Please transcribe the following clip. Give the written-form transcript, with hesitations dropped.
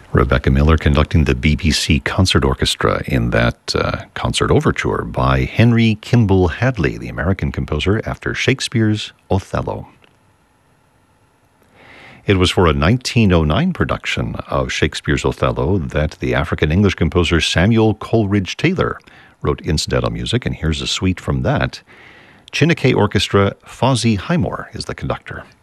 Rebecca Miller conducting the BBC Concert Orchestra in that concert overture by Henry Kimball Hadley, the American composer, after Shakespeare's Othello. It was for a 1909 production of Shakespeare's Othello that the African-English composer Samuel Coleridge Taylor wrote incidental music, and here's a suite from that. Chineke Orchestra, Fozzie Highmore is the conductor.